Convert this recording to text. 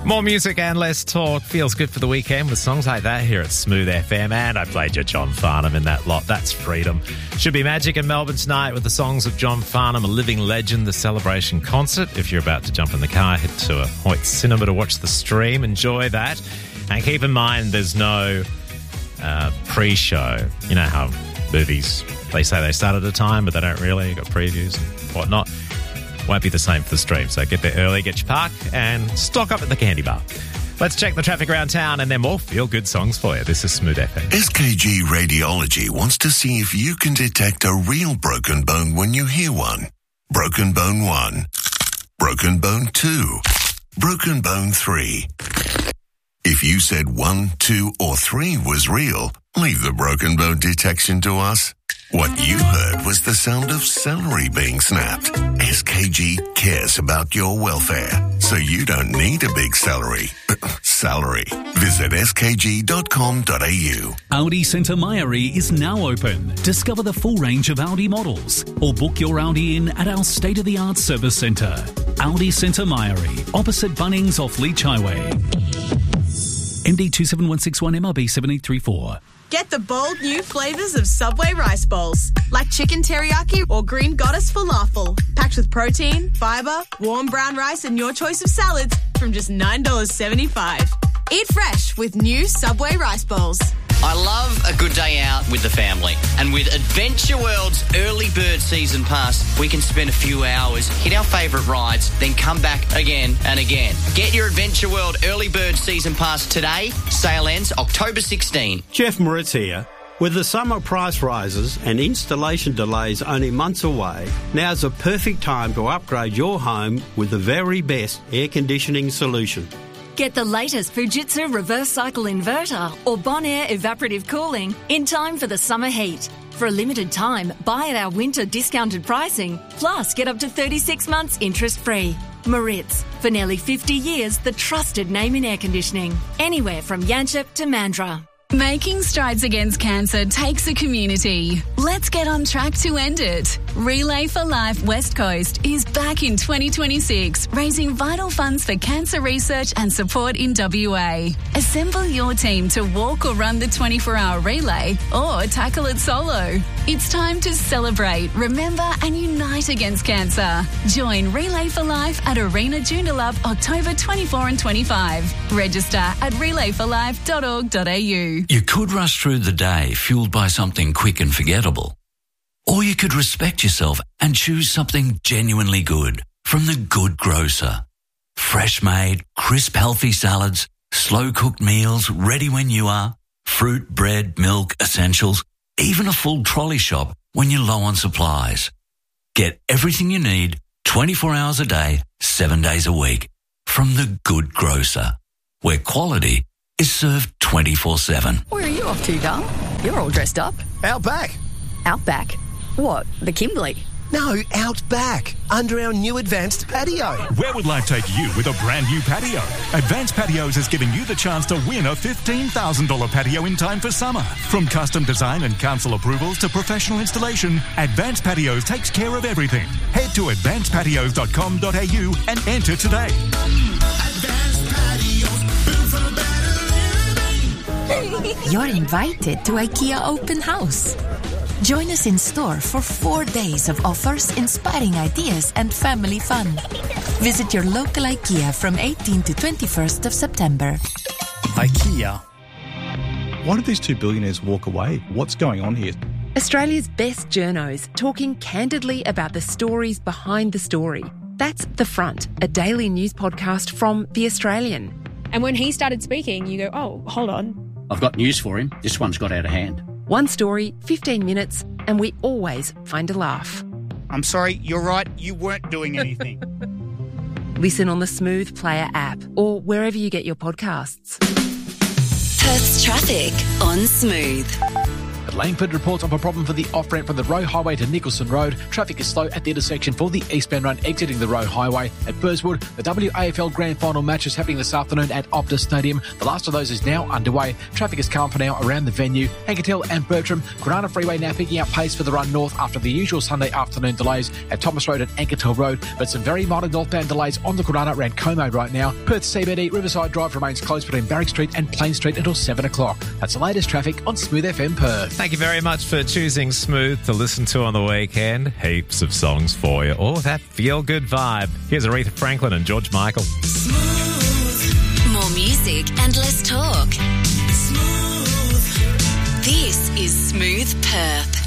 More music and less talk feels good for the weekend with songs like that here at Smooth FM. And I played your John Farnham in that lot. That's freedom. Should be magic in Melbourne tonight with the songs of John Farnham, a living legend, the Celebration concert. If you're about to jump in the car, head to a Hoyt Cinema to watch the stream. Enjoy that. And keep in mind there's no pre-show. You know how movies, they say they start at a time, but they don't really. You've got previews and whatnot. Won't be the same for the stream, so get there early, get your park, and stock up at the candy bar. Let's check the traffic around town, and then more feel-good songs for you. This is Smooth FM. SKG Radiology wants to see if you can detect a real broken bone when you hear one. Broken bone 1. Broken bone 2. Broken bone 3. If you said 1, 2, or 3 was real, leave the broken bone detection to us. What you heard was the sound of celery being snapped. SKG cares about your welfare, so you don't need a big salary. Visit skg.com.au. Audi Centre Mairie is now open. Discover the full range of Audi models or book your Audi in at our state-of-the-art service centre. Audi Centre Mairie, opposite Bunnings off Leach Highway. MD 27161 MRB 7834. Get the bold new flavours of Subway rice bowls, like chicken teriyaki or green goddess falafel, packed with protein, fibre, warm brown rice and your choice of salads from just $9.75. Eat fresh with new Subway rice bowls. I love a good day out with the family. And with Adventure World's Early Bird Season Pass, we can spend a few hours, hit our favourite rides, then come back again and again. Get your Adventure World Early Bird Season Pass today. Sale ends October 16. Jeff Moritz here. With the summer price rises and installation delays only months away, now's the perfect time to upgrade your home with the very best air conditioning solution. Get the latest Fujitsu reverse cycle inverter or Bonaire evaporative cooling in time for the summer heat. For a limited time, buy at our winter discounted pricing, plus get up to 36 months interest-free. Moritz, for nearly 50 years, the trusted name in air conditioning. Anywhere from Yanchep to Mandurah. Making strides against cancer takes a community. Let's get on track to end it. Relay for Life West Coast is back in 2026, raising vital funds for cancer research and support in WA. Assemble your team to walk or run the 24-hour relay or tackle it solo. It's time to celebrate, remember and unite against cancer. Join Relay for Life at Arena Joondalup October 24 and 25. Register at relayforlife.org.au. You could rush through the day fueled by something quick and forgettable. Or you could respect yourself and choose something genuinely good from The Good Grocer. Fresh-made, crisp, healthy salads, slow-cooked meals ready when you are, fruit, bread, milk, essentials, even a full trolley shop when you're low on supplies. Get everything you need 24 hours a day, 7 days a week from The Good Grocer, where quality is served 24/7. Where are you off to, darling? You're all dressed up. Outback. Outback? What, the Kimberley? No, Outback, under our new Advanced Patio. Where would life take you with a brand new patio? Advanced Patios is giving you the chance to win a $15,000 patio in time for summer. From custom design and council approvals to professional installation, Advanced Patios takes care of everything. Head to advancedpatios.com.au and enter today. Advanced Patios, built for better living. You're invited to IKEA Open House. Join us in store for 4 days of offers, inspiring ideas and family fun. Visit your local IKEA from 18 to 21st of September. IKEA. Why did these two billionaires walk away? What's going on here? Australia's best journos talking candidly about the stories behind the story. That's The Front, a daily news podcast from The Australian. And when he started speaking, you go, oh, hold on. I've got news for him. This one's got out of hand. One story, 15 minutes, and we always find a laugh. I'm sorry, you're right, you weren't doing anything. Listen on the Smooth Player app or wherever you get your podcasts. Perth's traffic on Smooth. But Langford reports of a problem for the off-ramp from the Roe Highway to Nicholson Road. Traffic is slow at the intersection for the eastbound run exiting the Roe Highway. At Burswood, the WAFL Grand Final match is happening this afternoon at Optus Stadium. The last of those is now underway. Traffic is calm for now around the venue. Anquetil and Bertram, Granada Freeway now picking up pace for the run north after the usual Sunday afternoon delays at Thomas Road and Anquetil Road, but some very minor northbound delays on the Granada around Como right now. Perth CBD Riverside Drive remains closed between Barrack Street and Plain Street until 7 o'clock. That's the latest traffic on Smooth FM Perth. Thank you very much for choosing Smooth to listen to on the weekend. Heaps of songs for you. Oh, that feel-good vibe. Here's Aretha Franklin and George Michael. More music and less talk. Smooth. This is Smooth Perth.